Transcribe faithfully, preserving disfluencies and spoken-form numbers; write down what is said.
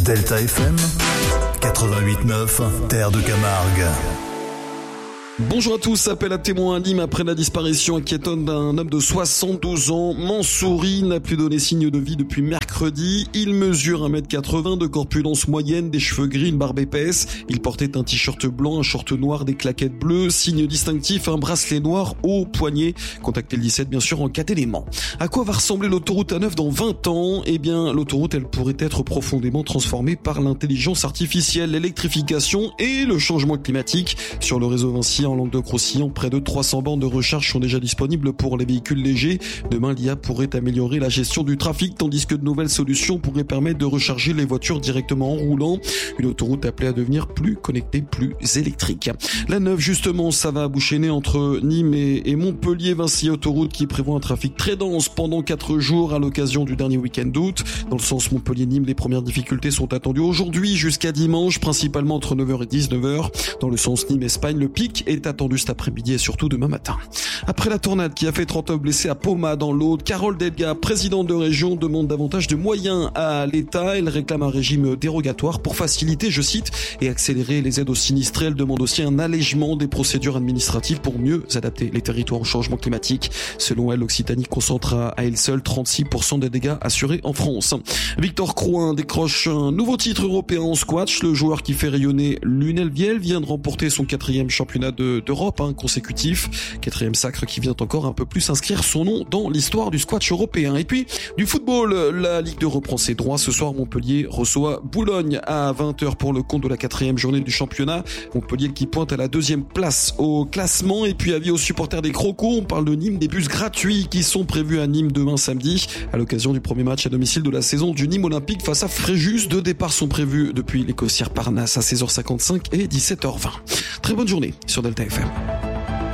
Delta F M quatre-vingt-huit neuf, Terre de Camargue. Bonjour à tous, appel à témoins à Nîmes après la disparition inquiétante d'un homme de soixante-douze ans. Mansouri n'a plus donné signe de vie depuis mercredi. Il mesure un mètre quatre-vingts de corpulence moyenne, des cheveux gris, une barbe épaisse. Il portait un t-shirt blanc, un short noir, des claquettes bleues, signe distinctif, un bracelet noir au poignet. Contactez le dix-sept bien sûr en cas d'élément. À quoi va ressembler l'autoroute A neuf dans vingt ans? Eh bien, l'autoroute elle pourrait être profondément transformée par l'intelligence artificielle, l'électrification et le changement climatique. Sur le réseau Vinci en Languedoc-Roussillon, près de trois cents bornes de recharge sont déjà disponibles pour les véhicules légers. Demain, l'I A pourrait améliorer la gestion du trafic, tandis que de nouvelles solutions pourraient permettre de recharger les voitures directement en roulant. Une autoroute appelée à devenir plus connectée, plus électrique. La neuve, justement, ça va boucher entre Nîmes et, et Montpellier. Vinci Autoroute qui prévoit un trafic très dense pendant quatre jours à l'occasion du dernier week-end d'août. Dans le sens Montpellier-Nîmes, les premières difficultés sont attendues aujourd'hui jusqu'à dimanche, principalement entre neuf heures et dix-neuf heures. Dans le sens Nîmes-Espagne, le pic est attendu cet après-midi et surtout demain matin. Après la tornade qui a fait trente-neuf blessés à Poma dans l'Aude, Carole Delga, présidente de région, demande davantage de moyens à l'État. Elle réclame un régime dérogatoire pour faciliter, je cite, et accélérer les aides aux sinistrés. Elle demande aussi un allègement des procédures administratives pour mieux adapter les territoires au changement climatique. Selon elle, l'Occitanie concentre à, à elle seule trente-six pour cent des dégâts assurés en France. Victor Crouin décroche un nouveau titre européen en squash. Le joueur qui fait rayonner Lunel-Viel vient de remporter son quatrième championnat de, d'Europe hein, consécutif. Quatrième sacre qui vient encore un peu plus inscrire son nom dans l'histoire du squash européen. Et puis, du football, la Ligue deux reprend ses droits. Ce soir, Montpellier reçoit Boulogne à vingt heures pour le compte de la quatrième journée du championnat. Montpellier qui pointe à la deuxième place au classement. Et puis, avis aux supporters des Crocos, on parle de Nîmes, des bus gratuits qui sont prévus à Nîmes demain samedi à l'occasion du premier match à domicile de la saison du Nîmes Olympique face à Fréjus. Deux départs sont prévus depuis les Cossières Parnasse à seize heures cinquante-cinq et dix-sept heures vingt. Très bonne journée sur Delta F M.